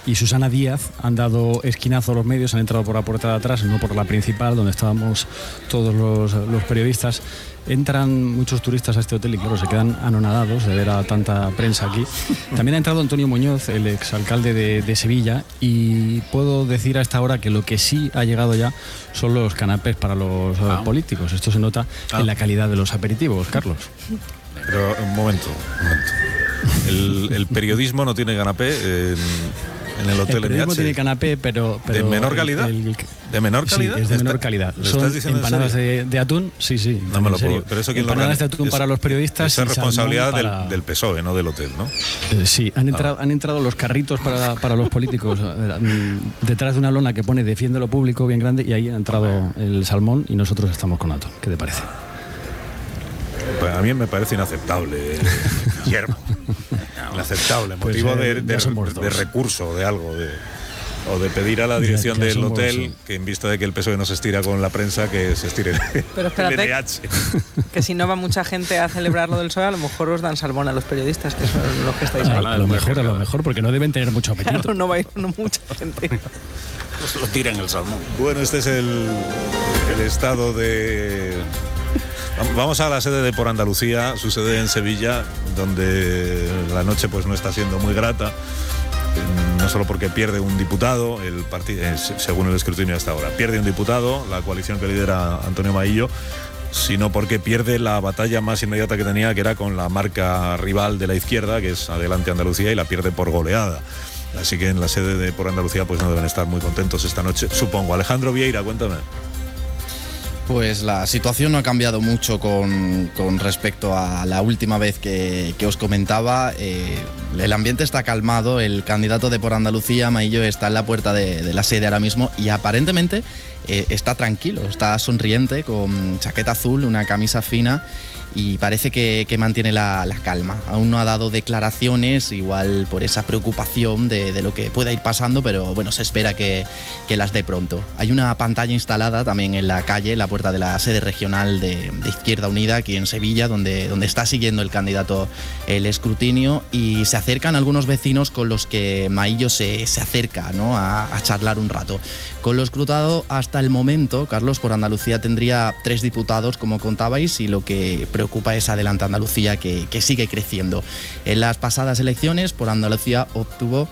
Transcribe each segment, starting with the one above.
y Susana Díaz han dado esquinazo a los medios, han entrado por la puerta de atrás, no por la principal, donde estábamos todos los periodistas. Entran muchos turistas a este hotel y claro, se quedan anonadados de ver a tanta prensa aquí. También ha entrado Antonio Muñoz, el exalcalde de Sevilla, y puedo decir a esta hora que lo que sí ha llegado ya son los canapés para los políticos. Esto se nota en la calidad de los aperitivos, Carlos. Pero un momento. El periodismo no tiene canapé en el hotel El periodismo NH. tiene canapé, pero ¿De menor calidad? ¿De menor calidad? Sí, es de menor calidad. Son empanadas de atún, sí. No me lo puedo. Pero eso quién lo empanadas de atún para los periodistas. Esa es responsabilidad del PSOE, no del hotel, ¿no? Sí, han entrado los carritos para los políticos detrás de una lona que pone "Defiende lo público" bien grande, y ahí ha entrado el salmón y nosotros estamos con atún. ¿Qué te parece? Pues a mí me parece inaceptable, Guillermo. Inaceptable, motivo de recurso, de algo, o de pedir a la dirección del hotel que, en vista de que el PSOE no se estira con la prensa, que se estire Pero espérate, el NH. Que si no va mucha gente a celebrar lo del PSOE, a lo mejor os dan salmón a los periodistas, que son los que estáis ahí. A lo mejor, porque no deben tener mucho apetito. Claro, no va a ir mucha gente. Pues lo tiran el salmón. Bueno, este es el estado de... Vamos a la sede de Por Andalucía, su sede en Sevilla, donde la noche pues no está siendo muy grata, no solo porque pierde un diputado, el partido, según el escrutinio hasta ahora, pierde un diputado, la coalición que lidera Antonio Maillo, sino porque pierde la batalla más inmediata que tenía, que era con la marca rival de la izquierda, que es Adelante Andalucía, y la pierde por goleada. Así que en la sede de Por Andalucía pues no deben estar muy contentos esta noche, supongo. Alejandro Vieira, cuéntame. Pues la situación no ha cambiado mucho con respecto a la última vez que os comentaba. El ambiente está calmado, el candidato de Por Andalucía, Maillo, está en la puerta de la sede ahora mismo y aparentemente está tranquilo, está sonriente, con chaqueta azul, una camisa fina, y parece que mantiene la calma. Aún no ha dado declaraciones, igual por esa preocupación de lo que pueda ir pasando, pero bueno, se espera que las dé pronto. Hay una pantalla instalada también en la calle, en la puerta de la sede regional de Izquierda Unida, aquí en Sevilla, donde está siguiendo el candidato el escrutinio, y se acercan algunos vecinos con los que Maillo se acerca, ¿no?, a charlar un rato. Con lo escrutado hasta el momento, Carlos, Por Andalucía tendría 3 diputados, como contabais, y lo que preocupa es Adelante Andalucía, que sigue creciendo. En las pasadas elecciones, Por Andalucía obtuvo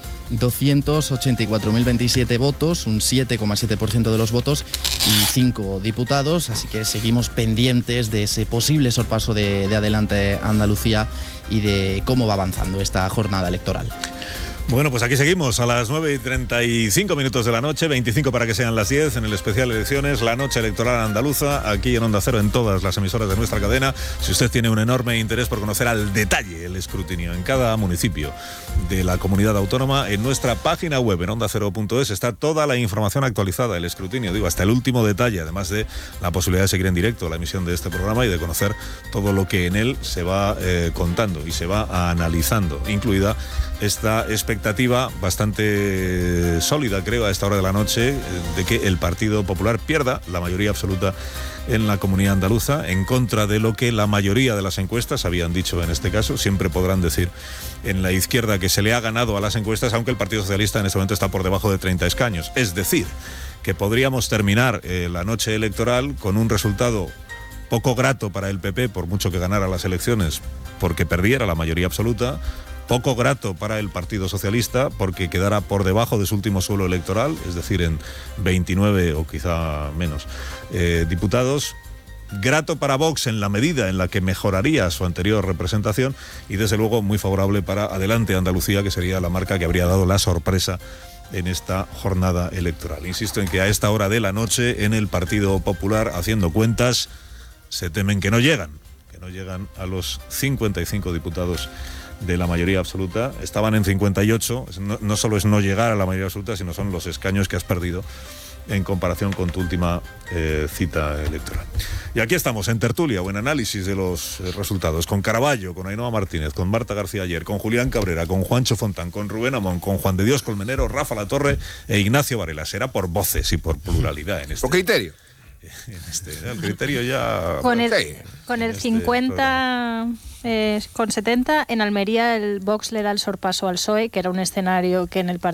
284.027 votos, un 7,7% de los votos, y 5 diputados, así que seguimos pendientes de ese posible sorpaso de Adelante Andalucía y de cómo va avanzando esta jornada electoral. Bueno, pues aquí seguimos a las 9:35 de la noche, 25 para que sean las 10, en el especial Elecciones, la noche electoral andaluza, aquí en Onda Cero, en todas las emisoras de nuestra cadena. Si usted tiene un enorme interés por conocer al detalle el escrutinio en cada municipio de la comunidad autónoma, en nuestra página web, en ondacero.es, está toda la información actualizada, el escrutinio, digo, hasta el último detalle, además de la posibilidad de seguir en directo la emisión de este programa y de conocer todo lo que en él se va contando y se va analizando, incluida esta expectativa bastante sólida, creo, a esta hora de la noche, de que el Partido Popular pierda la mayoría absoluta en la comunidad andaluza, en contra de lo que la mayoría de las encuestas habían dicho en este caso. Siempre podrán decir en la izquierda que se le ha ganado a las encuestas, aunque el Partido Socialista en este momento está por debajo de 30 escaños. Es decir, que podríamos terminar la noche electoral con un resultado poco grato para el PP, por mucho que ganara las elecciones, porque perdiera la mayoría absoluta, poco grato para el Partido Socialista porque quedara por debajo de su último suelo electoral, es decir, en 29 o quizá menos diputados. Grato para Vox en la medida en la que mejoraría su anterior representación, y desde luego muy favorable para Adelante Andalucía, que sería la marca que habría dado la sorpresa en esta jornada electoral. Insisto en que a esta hora de la noche en el Partido Popular, haciendo cuentas, se temen que no llegan a los 55 diputados de la mayoría absoluta. Estaban en 58, no solo es no llegar a la mayoría absoluta, sino son los escaños que has perdido en comparación con tu última cita electoral. Y aquí estamos en tertulia o en análisis de los resultados, con Caraballo, con Ainhoa Martínez, con Marta García Ayer, con Julián Cabrera, con Juancho Fontán, con Rubén Amón, con Juan de Dios Colmenero, Rafa Latorre e Ignacio Varela. Será por voces y por pluralidad en este. ¿Por criterio? El criterio ya... Con el 50, con 70, en Almería el Vox le da el sorpaso al PSOE, que era un escenario que en el